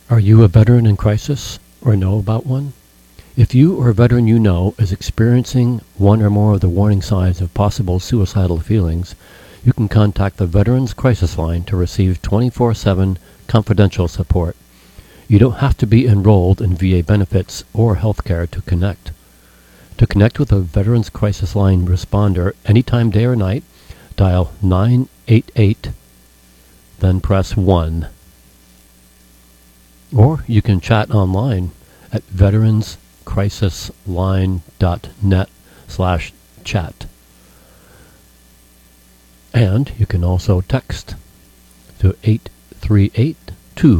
Are you a veteran in crisis or know about one? If you or a veteran you know is experiencing one or more of the warning signs of possible suicidal feelings, you can contact the Veterans Crisis Line to receive 24/7 confidential support. You don't have to be enrolled in VA benefits or healthcare to connect. To connect with a Veterans Crisis Line responder anytime, day or night, dial 988, then press 1. Or you can chat online at veteranscrisisline.net/chat. And you can also text to 838